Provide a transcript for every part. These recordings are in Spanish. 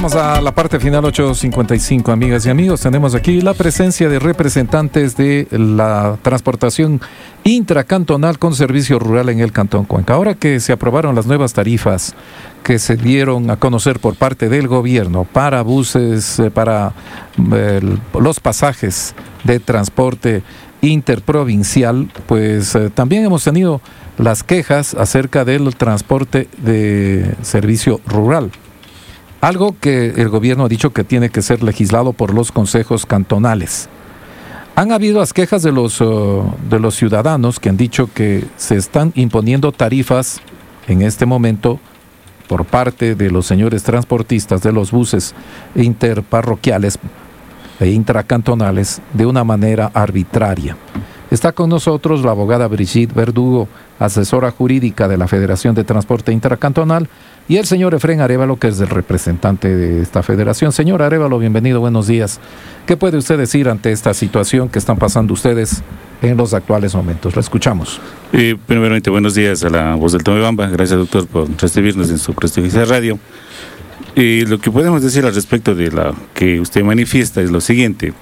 Vamos a la parte final, 8:55, amigas y amigos. Tenemos aquí la presencia de representantes de la transportación intracantonal con servicio rural en el Cantón Cuenca. Ahora que se aprobaron las nuevas tarifas que se dieron a conocer por parte del gobierno para buses, para los pasajes de transporte interprovincial, pues también hemos tenido las quejas acerca del transporte de servicio rural. Algo que el gobierno ha dicho que tiene que ser legislado por los consejos cantonales. Han habido las quejas de los ciudadanos que han dicho que se están imponiendo tarifas en este momento por parte de los señores transportistas de los buses interparroquiales e intracantonales de una manera arbitraria. Está con nosotros la abogada Brigitte Verdugo, asesora jurídica de la Federación de Transporte Intracantonal, y el señor Efrén Arévalo, que es el representante de esta federación. Señor Arévalo, bienvenido, buenos días. ¿Qué puede usted decir ante esta situación que están pasando ustedes en los actuales momentos? La escuchamos. Primeramente, buenos días a la voz del Tomebamba. Gracias, doctor, por recibirnos en su prestigiosa radio. Lo que podemos decir al respecto de lo que usted manifiesta es lo siguiente.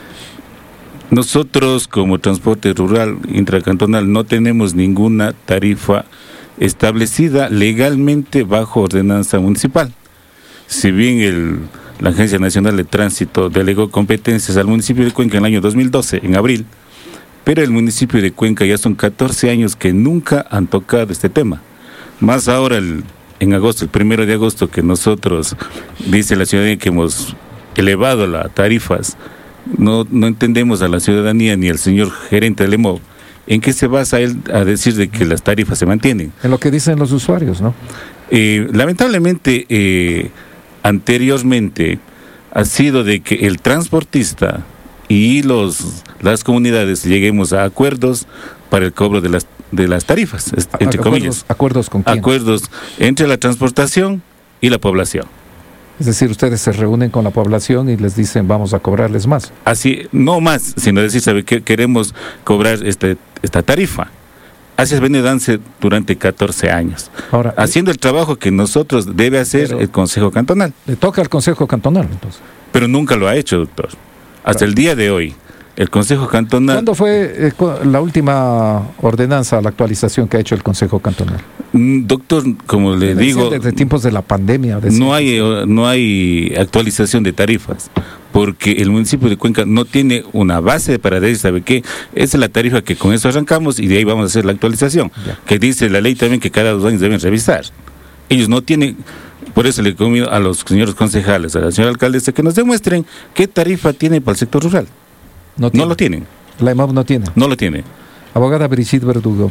Nosotros, como transporte rural intracantonal, no tenemos ninguna tarifa establecida legalmente bajo ordenanza municipal. Si bien la Agencia Nacional de Tránsito delegó competencias al municipio de Cuenca en el año 2012, en abril, pero el municipio de Cuenca ya son 14 años que nunca han tocado este tema. Más ahora, en agosto, el 1 de agosto, que nosotros, dice la ciudadanía, que hemos elevado las tarifas. No entendemos a la ciudadanía ni al señor gerente del EMOV en qué se basa él a decir de que las tarifas se mantienen. En lo que dicen los usuarios, ¿no? Lamentablemente, anteriormente ha sido de que el transportista y las comunidades lleguemos a acuerdos para el cobro de las tarifas, entre comillas. ¿Acuerdos con quién? Acuerdos entre la transportación y la población. Es decir, ustedes se reúnen con la población y les dicen, vamos a cobrarles más. Así, no más, sino decir, ¿sabe qué? Queremos cobrar esta tarifa. Así es venido dándose durante 14 años. Ahora, haciendo el trabajo que nosotros debe hacer el Consejo Cantonal. Le toca al Consejo Cantonal, entonces. Pero nunca lo ha hecho, doctor. Hasta el día de hoy. El Consejo Cantonal... ¿Cuándo fue la última ordenanza, la actualización que ha hecho el Consejo Cantonal? Doctor, como le digo... Desde tiempos de la pandemia. No hay actualización de tarifas, porque el municipio de Cuenca no tiene una base para decir, ¿sabe qué? Esa es la tarifa que con eso arrancamos y de ahí vamos a hacer la actualización. Ya. Que dice la ley también que cada 2 años deben revisar. Ellos no tienen... Por eso le convido a los señores concejales, a la señora alcaldesa, que nos demuestren qué tarifa tiene para el sector rural. No lo tienen. La EMOV no tiene. No lo tiene. Abogada Brigitte Verdugo,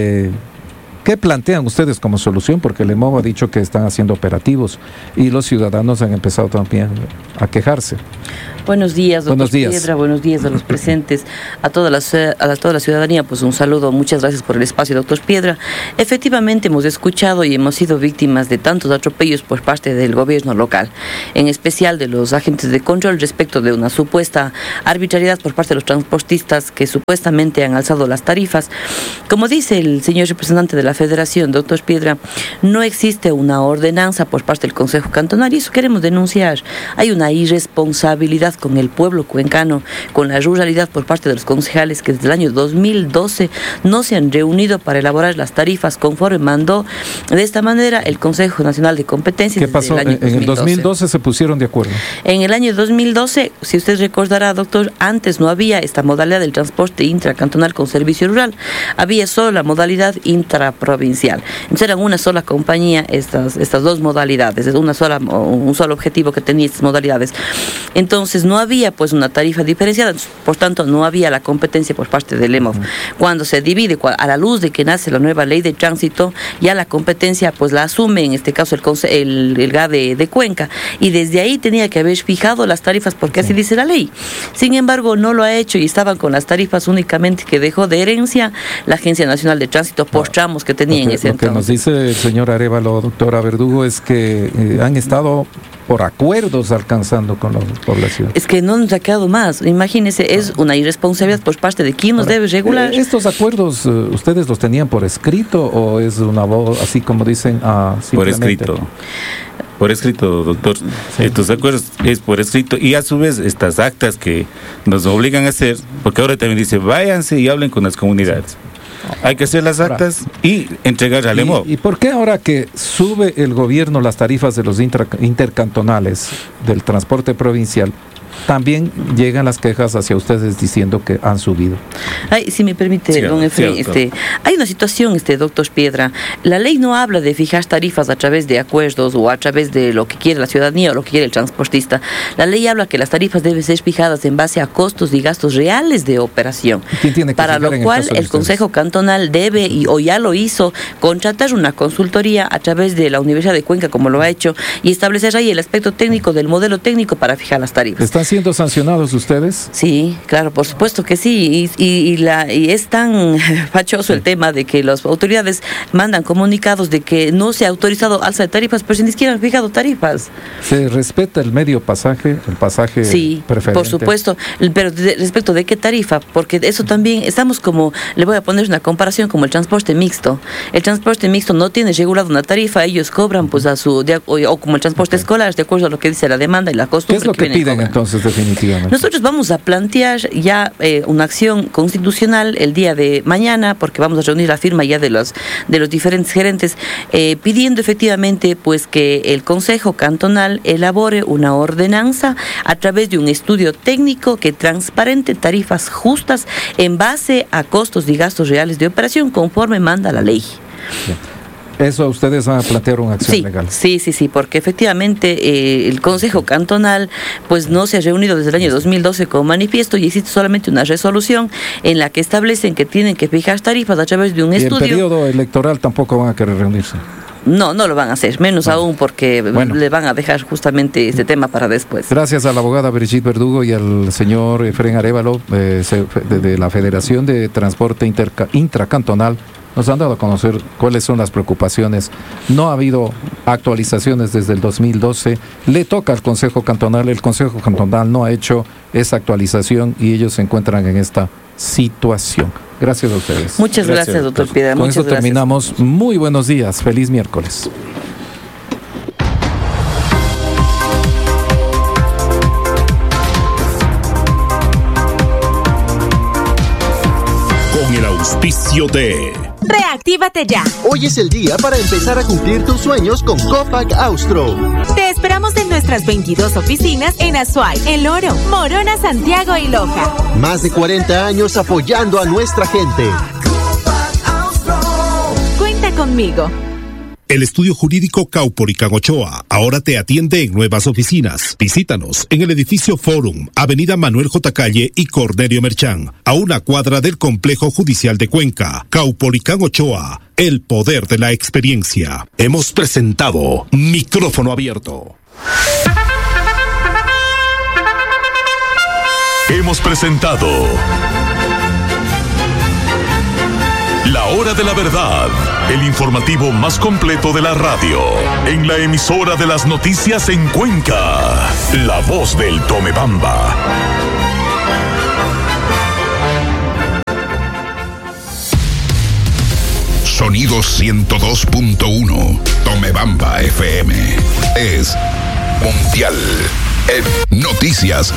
¿qué plantean ustedes como solución? Porque el EMOV ha dicho que están haciendo operativos y los ciudadanos han empezado también a quejarse. Buenos días, doctor Piedra, buenos días a los presentes, a toda la ciudadanía, pues un saludo, muchas gracias por el espacio, doctor Piedra. Efectivamente hemos escuchado y hemos sido víctimas de tantos atropellos por parte del gobierno local, en especial de los agentes de control respecto de una supuesta arbitrariedad por parte de los transportistas que supuestamente han alzado las tarifas. Como dice el señor representante de la Federación, doctor Piedra, no existe una ordenanza por parte del Consejo Cantonal y eso queremos denunciar. Hay una irresponsabilidad con el pueblo cuencano, con la ruralidad por parte de los concejales que desde el año 2012 no se han reunido para elaborar las tarifas conforme mandó de esta manera el Consejo Nacional de Competencias. ¿Qué pasó? En el 2012 se pusieron de acuerdo. En el año 2012, si usted recordará, doctor, antes no había esta modalidad del transporte intracantonal con servicio rural, había solo la modalidad intraprovincial. Entonces eran una sola compañía estas dos modalidades, un solo objetivo que tenía estas modalidades. Entonces no había pues una tarifa diferenciada, por tanto no había la competencia por parte del EMOV. Cuando se divide, a la luz de que nace la nueva ley de tránsito, ya la competencia pues la asume en este caso el GA de Cuenca, y desde ahí tenía que haber fijado las tarifas porque así dice la ley. Sin embargo no lo ha hecho y estaban con las tarifas únicamente que dejó de herencia la Agencia Nacional de Tránsito por tramos que tenía en ese entonces. Lo que nos dice el señor Arévalo, doctora Verdugo, es que han estado por acuerdos alcanzando con la población. Es que no nos ha quedado más. Imagínese, es una irresponsabilidad por parte de quien nos debe regular. ¿Estos acuerdos ustedes los tenían por escrito o es una voz, así como dicen, por escrito? por escrito, doctor. Sí. Estos acuerdos es por escrito y a su vez estas actas que nos obligan a hacer, porque ahora también dice, váyanse y hablen con las comunidades. Hay que hacer las actas y entregar al EMOB. ¿Y por qué ahora que sube el gobierno las tarifas de los intercantonales del transporte provincial, también llegan las quejas hacia ustedes diciendo que han subido? Ay, si me permite, sí, don Efraín, hay una situación, doctor Piedra. La ley no habla de fijar tarifas a través de acuerdos o a través de lo que quiere la ciudadanía o lo que quiere el transportista. La ley habla que las tarifas deben ser fijadas en base a costos y gastos reales de operación. ¿Quién tiene que para lo cual el Consejo Cantonal debe, o ya lo hizo, contratar una consultoría a través de la Universidad de Cuenca, como lo ha hecho, y establecer ahí el aspecto técnico del modelo técnico para fijar las tarifas. ¿Están siendo sancionados ustedes? Sí, claro, por supuesto que sí, y es tan fachoso el tema de que las autoridades mandan comunicados de que no se ha autorizado alza de tarifas, pero sin ni siquiera han fijado tarifas. ¿Se respeta el medio pasaje, el pasaje sí, preferente? Por supuesto, pero respecto de qué tarifa, porque eso también, estamos como, le voy a poner una comparación como el transporte mixto. El transporte mixto no tiene regulado una tarifa, ellos cobran pues a su, o como el transporte escolar, de acuerdo a lo que dice la demanda y la costumbre. ¿Qué es lo que piden entonces definitivamente? Nosotros vamos a plantear ya una acción constitucional el día de mañana, porque vamos a reunir la firma ya de los diferentes gerentes, pidiendo efectivamente pues que el Consejo Cantonal elabore una ordenanza a través de un estudio técnico que transparente tarifas justas en base a costos y gastos reales de operación conforme manda la ley. Bien. ¿Eso ustedes van a plantear una acción legal? Sí, porque efectivamente el Consejo Cantonal pues no se ha reunido desde el año 2012 con manifiesto y existe solamente una resolución en la que establecen que tienen que fijar tarifas a través de un estudio. ¿Y en periodo electoral tampoco van a querer reunirse? No lo van a hacer, menos aún porque le van a dejar justamente este tema para después. Gracias a la abogada Brigitte Verdugo y al señor Efraín Arévalo de la Federación de Transporte Intracantonal. Nos han dado a conocer cuáles son las preocupaciones. No ha habido actualizaciones desde el 2012. Le toca al Consejo Cantonal. El Consejo Cantonal no ha hecho esa actualización y ellos se encuentran en esta situación. Gracias a ustedes. Muchas gracias, doctor Piedra. Con esto terminamos. Muy buenos días. Feliz miércoles. Con el auspicio de... ¡Reactívate ya! Hoy es el día para empezar a cumplir tus sueños con Copac Austro. Te esperamos en nuestras 22 oficinas en Azuay, El Oro, Morona, Santiago y Loja. Más de 40 años apoyando a nuestra gente. Cuenta conmigo. El estudio jurídico Caupolicán Ochoa ahora te atiende en nuevas oficinas. Visítanos en el edificio Forum, Avenida Manuel J. Calle y Cornelio Merchán, a una cuadra del Complejo Judicial de Cuenca. Caupolicán Ochoa, el poder de la experiencia. Hemos presentado Micrófono Abierto. Hemos presentado La Hora de la Verdad, el informativo más completo de la radio, en la emisora de las noticias en Cuenca, La Voz del Tomebamba. Sonido 102.1, Tomebamba FM, es mundial en noticias.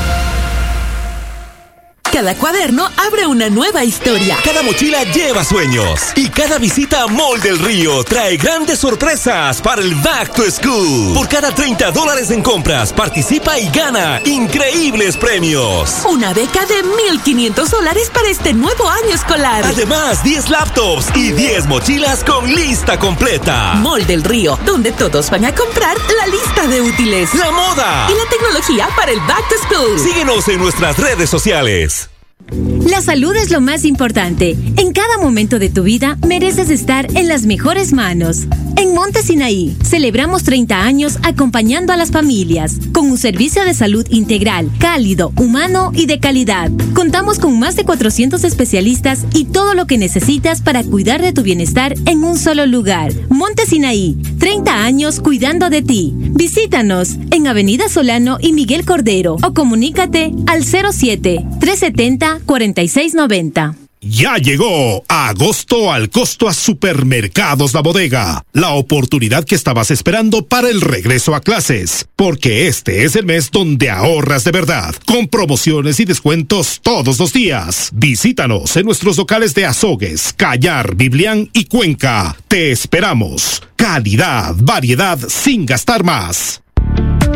Cada cuaderno abre una nueva historia. Cada mochila lleva sueños. Y cada visita a Mall del Río trae grandes sorpresas para el Back to School. Por cada $30 en compras, participa y gana increíbles premios. Una beca de $1,500 para este nuevo año escolar. Además, 10 laptops y 10 mochilas con lista completa. Mall del Río, donde todos van a comprar la lista de útiles, la moda y la tecnología para el Back to School. Síguenos en nuestras redes sociales. La salud es lo más importante. En cada momento de tu vida mereces estar en las mejores manos. En Monte Sinaí celebramos 30 años acompañando a las familias con un servicio de salud integral, cálido, humano y de calidad. Contamos con más de 400 especialistas y todo lo que necesitas para cuidar de tu bienestar en un solo lugar. Monte Sinaí, 30 años cuidando de ti. Visítanos en Avenida Solano y Miguel Cordero o comunícate al 07-370-4690. Ya llegó Agosto al Costo a Supermercados La Bodega, la oportunidad que estabas esperando para el regreso a clases, porque este es el mes donde ahorras de verdad, con promociones y descuentos todos los días. Visítanos en nuestros locales de Azogues, Callar, Biblián y Cuenca. Te esperamos. Calidad, variedad sin gastar más.